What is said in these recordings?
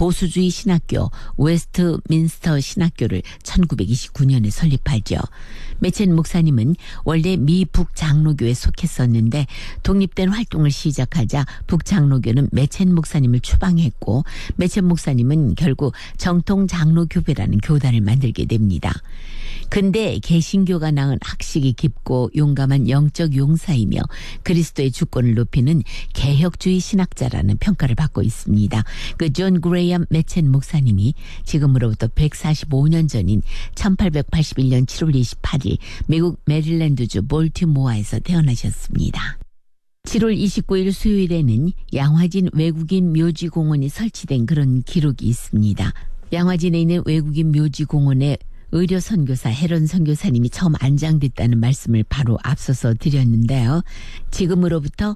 보수주의 신학교 웨스트민스터 신학교를 1929년에 설립하죠. 매첸 목사님은 원래 미 북장로교에 속했었는데 독립된 활동을 시작하자 북장로교는 매첸 목사님을 추방했고 매첸 목사님은 결국 정통장로교회라는 교단을 만들게 됩니다. 근데 개신교가 낳은 학식이 깊고 용감한 영적 용사이며 그리스도의 주권을 높이는 개혁주의 신학자라는 평가를 받고 있습니다. 그 존 그레이엄 매첸 목사님이 지금으로부터 145년 전인 1881년 7월 28일 미국 메릴랜드주 볼티모어에서 태어나셨습니다. 7월 29일 수요일에는 양화진 외국인 묘지공원이 설치된 그런 기록이 있습니다. 양화진에 있는 외국인 묘지공원에 의료 선교사 헤런 선교사님이 처음 안장됐다는 말씀을 바로 앞서서 드렸는데요. 지금으로부터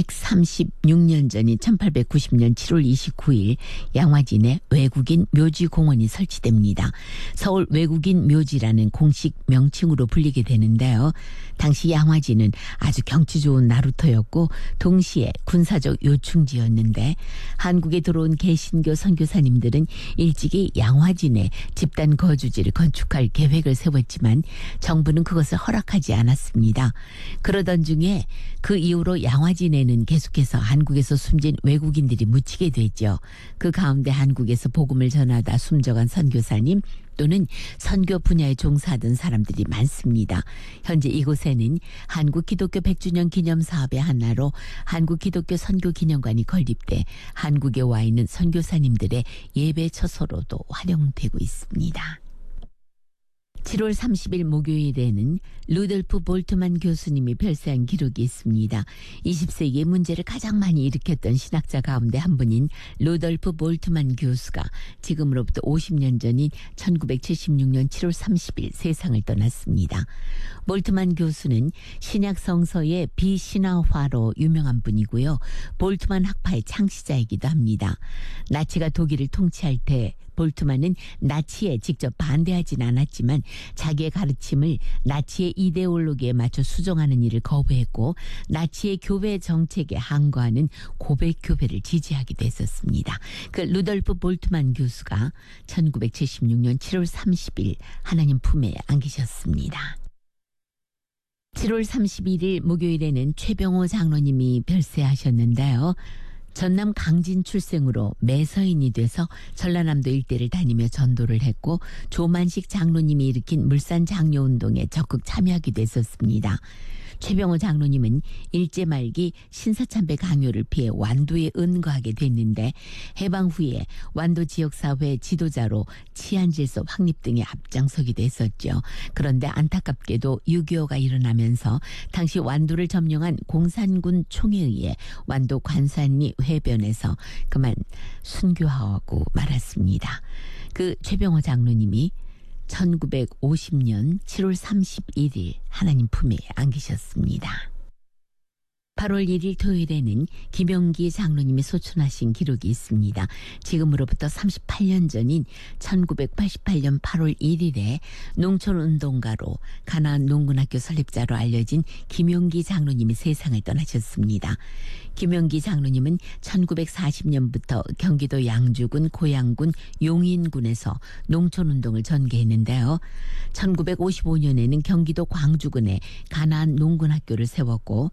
136년 전인 1890년 7월 29일 양화진에 외국인 묘지공원이 설치됩니다. 서울 외국인 묘지라는 공식 명칭으로 불리게 되는데요. 당시 양화진은 아주 경치 좋은 나루터였고 동시에 군사적 요충지였는데 한국에 들어온 개신교 선교사님들은 일찍이 양화진에 집단 거주지를 건축할 계획을 세웠지만 정부는 그것을 허락하지 않았습니다. 그러던 중에 그 이후로 양화진에는 계속해서 한국에서 숨진 외국인들이 묻히게 됐죠. 그 가운데 한국에서 복음을 전하다 숨져간 선교사님 또는 선교 분야에 종사하던 사람들이 많습니다. 현재 이곳에는 한국기독교 100주년 기념사업의 하나로 한국기독교 선교기념관이 건립돼 한국에 와 있는 선교사님들의 예배 처소로도 활용되고 있습니다. 7월 30일 목요일에는 루돌프 볼트만 교수님이 별세한 기록이 있습니다. 20세기의 문제를 가장 많이 일으켰던 신학자 가운데 한 분인 루돌프 볼트만 교수가 지금으로부터 50년 전인 1976년 7월 30일 세상을 떠났습니다. 볼트만 교수는 신약 성서의 비신화화로 유명한 분이고요. 볼트만 학파의 창시자이기도 합니다. 나치가 독일을 통치할 때 볼트만은 나치에 직접 반대하진 않았지만 자기의 가르침을 나치의 이데올로기에 맞춰 수정하는 일을 거부했고 나치의 교회 정책에 항거하는 고백교회를 지지하기도 했었습니다. 그 루돌프 볼트만 교수가 1976년 7월 30일 하나님 품에 안기셨습니다. 7월 31일 목요일에는 최병호 장로님이 별세하셨는데요. 전남 강진 출생으로 매서인이 돼서 전라남도 일대를 다니며 전도를 했고 조만식 장로님이 일으킨 물산 장려운동에 적극 참여하기도 했었습니다. 최병호 장로님은 일제 말기 신사참배 강요를 피해 완도에 은거하게 됐는데 해방 후에 완도 지역사회 지도자로 치안질서 확립 등에 앞장서기도 했었죠. 그런데 안타깝게도 6.25가 일어나면서 당시 완도를 점령한 공산군 총에 의해 완도 관산리 해변에서 그만 순교하고 말았습니다. 그 최병호 장로님이 1950년 7월 31일 하나님 품에 안기셨습니다. 8월 1일 토요일에는 김용기 장로님이 소천하신 기록이 있습니다. 지금으로부터 38년 전인 1988년 8월 1일에 농촌운동가로 가나안 농군학교 설립자로 알려진 김용기 장로님이 세상을 떠나셨습니다. 김용기 장로님은 1940년부터 경기도 양주군 고양군 용인군에서 농촌운동을 전개했는데요. 1955년에는 경기도 광주군에 가나안 농군학교를 세웠고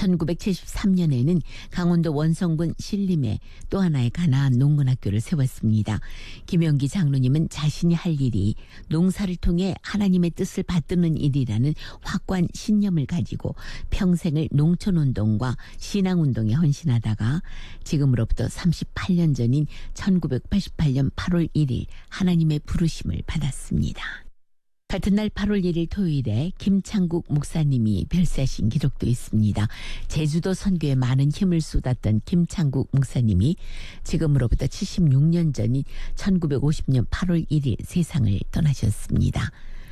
1973년에는 강원도 원성군 신림에 또 하나의 가나안 농군학교를 세웠습니다. 김용기 장로님은 자신이 할 일이 농사를 통해 하나님의 뜻을 받드는 일이라는 확고한 신념을 가지고 평생을 농촌운동과 신앙운동에 헌신하다가 지금으로부터 38년 전인 1988년 8월 1일 하나님의 부르심을 받았습니다. 같은 날 8월 1일 토요일에 김창국 목사님이 별세하신 기록도 있습니다. 제주도 선교에 많은 힘을 쏟았던 김창국 목사님이 지금으로부터 76년 전인 1950년 8월 1일 세상을 떠나셨습니다.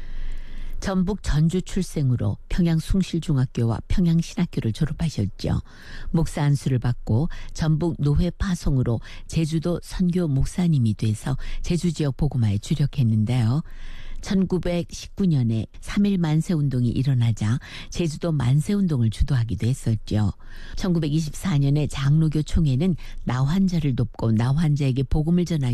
전북 전주 출생으로 평양 숭실중학교와 평양신학교를 졸업하셨죠. 목사 안수를 받고 전북 노회 파송으로 제주도 선교 목사님이 돼서 제주 지역 복음화에 주력했는데요. 1919년에 3.1 만세운동이 일어나자 제주도 만세운동을 주도하기도 했었죠. 1924년에 장로교 총회는 나환자를 돕고 나환자에게 복음을 전하기